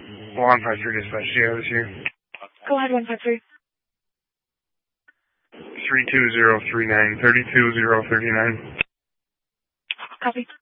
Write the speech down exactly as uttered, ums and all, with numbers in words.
one five three dispatch, do you have this here? Go ahead, one five three. three two zero three nine, three two zero three nine. Copy.